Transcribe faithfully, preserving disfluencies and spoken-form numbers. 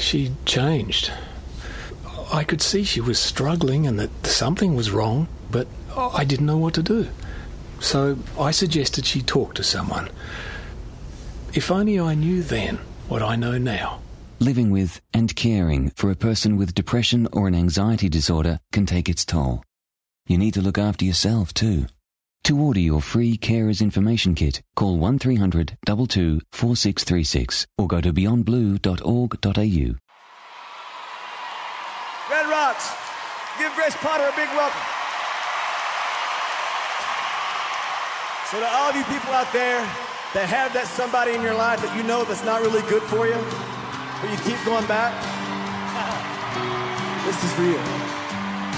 She changed. I could see she was struggling and that something was wrong, but I didn't know what to do. So I suggested she talk to someone. If only I knew then what I know now. Living with and caring for a person with depression or an anxiety disorder can take its toll. You need to look after yourself too. To order your free Carers Information Kit, call one three hundred two two four six three six or go to beyond blue dot org dot a u. Red Rocks, give Grace Potter a big welcome. So to all of you people out there that have that somebody in your life that you know that's not really good for you, but you keep going back, this is for you.